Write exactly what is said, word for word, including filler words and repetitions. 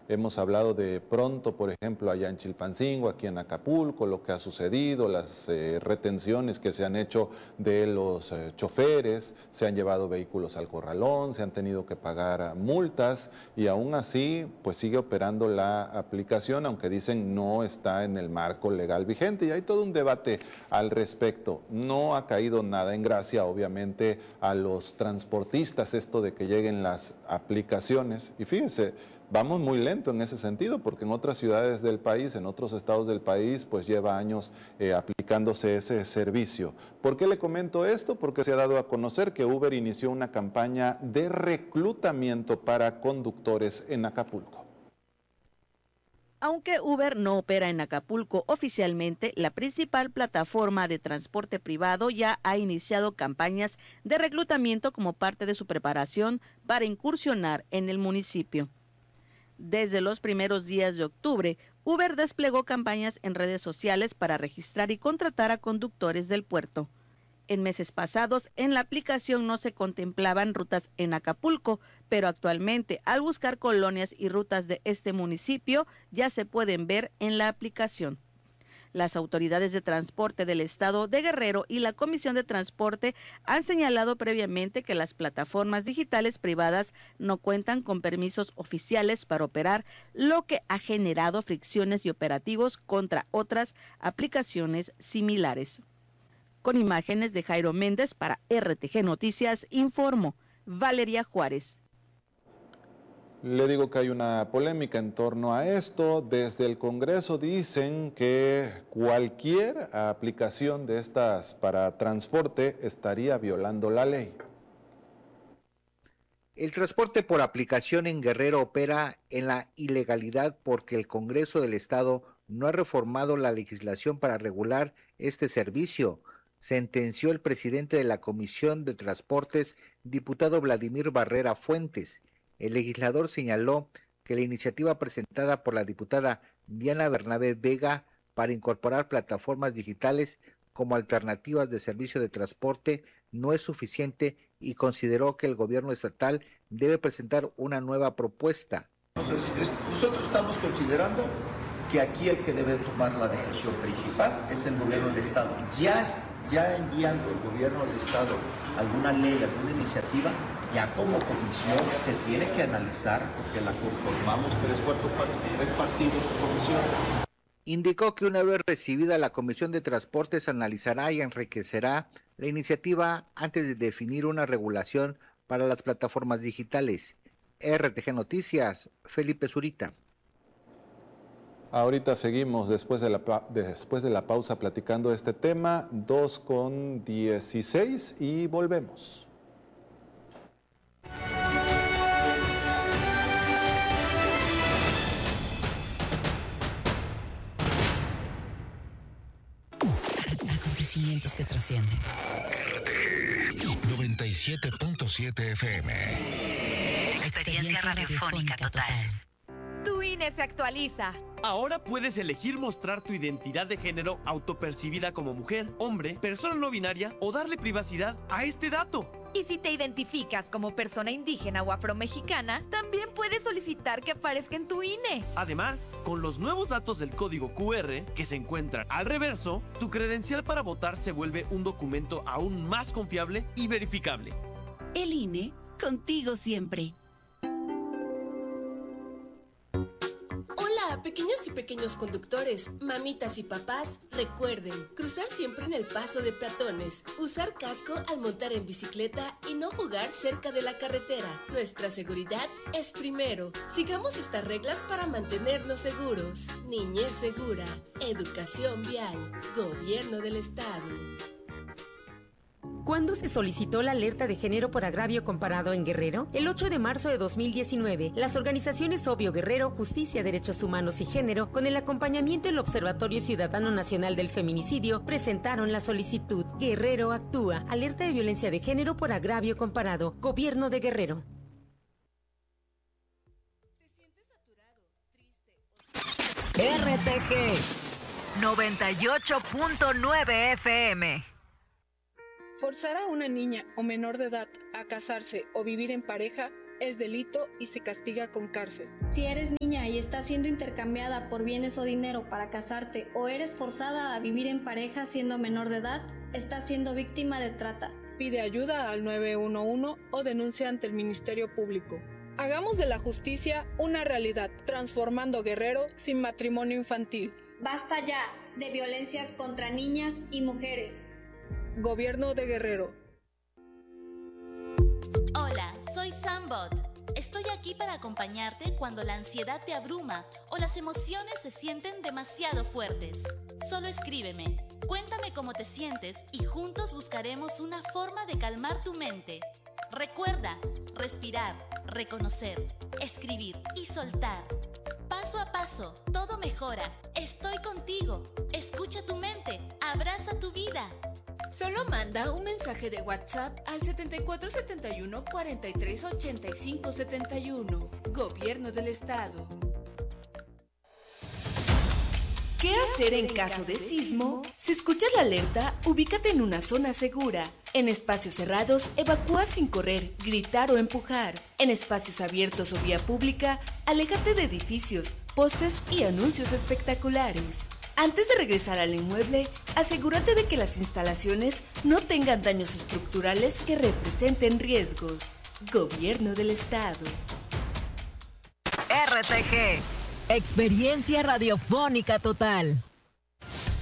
hemos hablado de pronto, por ejemplo, allá en Chilpancingo, aquí en Acapulco, lo que ha sucedido, las eh, retenciones que se han hecho de los eh, choferes, se han llevado vehículos al corralón, se han tenido que pagar multas y aún así pues sigue operando la aplicación, aunque dicen no está en el marco legal vigente y hay todo un debate al respecto. No ha caído nada en gracia, obviamente, a los transportistas esto de que lleguen las aplicaciones y fíjense, vamos muy lento en ese sentido porque en otras ciudades del país, en otros estados del país, pues lleva años eh, aplicándose ese servicio. ¿Por qué le comento esto? Porque se ha dado a conocer que Uber inició una campaña de reclutamiento para conductores en Acapulco. Aunque Uber no opera en Acapulco oficialmente, la principal plataforma de transporte privado ya ha iniciado campañas de reclutamiento como parte de su preparación para incursionar en el municipio. Desde los primeros días de octubre, Uber desplegó campañas en redes sociales para registrar y contratar a conductores del puerto. En meses pasados, en la aplicación no se contemplaban rutas en Acapulco, pero actualmente, al buscar colonias y rutas de este municipio, ya se pueden ver en la aplicación. Las autoridades de transporte del estado de Guerrero y la Comisión de Transporte han señalado previamente que las plataformas digitales privadas no cuentan con permisos oficiales para operar, lo que ha generado fricciones y operativos contra otras aplicaciones similares. Con imágenes de Jairo Méndez para R T G Noticias, informó Valeria Juárez. Le digo que hay una polémica en torno a esto. Desde el Congreso dicen que cualquier aplicación de estas para transporte estaría violando la ley. El transporte por aplicación en Guerrero opera en la ilegalidad porque el Congreso del Estado no ha reformado la legislación para regular este servicio, sentenció el presidente de la Comisión de Transportes, diputado Vladimir Barrera Fuentes. El legislador señaló que la iniciativa presentada por la diputada Diana Bernabé Vega para incorporar plataformas digitales como alternativas de servicio de transporte no es suficiente y consideró que el gobierno estatal debe presentar una nueva propuesta. Entonces, nosotros estamos considerando que aquí el que debe tomar la decisión principal es el gobierno del estado. Ya, ya enviando el gobierno del estado alguna ley, alguna iniciativa, ya como comisión se tiene que analizar, porque la conformamos tres, cuatro, tres partidos de comisión. Indicó que una vez recibida la Comisión de Transportes analizará y enriquecerá la iniciativa antes de definir una regulación para las plataformas digitales. R T G Noticias, Felipe Zurita. Ahorita seguimos después de la, después de la pausa platicando este tema, dos con dieciséis y volvemos. Acontecimientos que trascienden. noventa y siete punto siete F M. Experiencia radiofónica total. Tu I N E se actualiza. Ahora puedes elegir mostrar tu identidad de género autopercibida como mujer, hombre, persona no binaria o darle privacidad a este dato. Y si te identificas como persona indígena o afromexicana, también puedes solicitar que aparezca en tu I N E. Además, con los nuevos datos del código Q R que se encuentran al reverso, tu credencial para votar se vuelve un documento aún más confiable y verificable. El I N E, contigo siempre. Hola, pequeñas y pequeños conductores, mamitas y papás, recuerden cruzar siempre en el paso de peatones, usar casco al montar en bicicleta y no jugar cerca de la carretera. Nuestra seguridad es primero. Sigamos estas reglas para mantenernos seguros. Niñez segura, educación vial, gobierno del estado. ¿Cuándo se solicitó la alerta de género por agravio comparado en Guerrero? El ocho de marzo de dos mil diecinueve, las organizaciones Obvio Guerrero, Justicia, Derechos Humanos y Género, con el acompañamiento del Observatorio Ciudadano Nacional del Feminicidio, presentaron la solicitud. Guerrero actúa. Alerta de violencia de género por agravio comparado. Gobierno de Guerrero. R T G noventa y ocho punto nueve F M. Forzar a una niña o menor de edad a casarse o vivir en pareja es delito y se castiga con cárcel. Si eres niña y estás siendo intercambiada por bienes o dinero para casarte o eres forzada a vivir en pareja siendo menor de edad, estás siendo víctima de trata. Pide ayuda al nueve uno uno o denuncia ante el Ministerio Público. Hagamos de la justicia una realidad, transformando Guerrero sin matrimonio infantil. Basta ya de violencias contra niñas y mujeres. Gobierno de Guerrero. Hola, soy Sambot. Estoy aquí para acompañarte cuando la ansiedad te abruma o las emociones se sienten demasiado fuertes. Solo escríbeme, cuéntame cómo te sientes y juntos buscaremos una forma de calmar tu mente. Recuerda, respirar, reconocer, escribir y soltar. Paso a paso, todo mejora. Estoy contigo. Escucha tu mente. Abraza tu vida. Solo manda un mensaje de WhatsApp al setenta y cuatro setenta y uno cuarenta y tres ochenta y cinco setenta y uno. Gobierno del Estado. ¿Qué hacer en caso de sismo? Si escuchas la alerta, ubícate en una zona segura. En espacios cerrados, evacúa sin correr, gritar o empujar. En espacios abiertos o vía pública, aléjate de edificios, postes y anuncios espectaculares. Antes de regresar al inmueble, asegúrate de que las instalaciones no tengan daños estructurales que representen riesgos. Gobierno del Estado. R T G. Experiencia radiofónica total.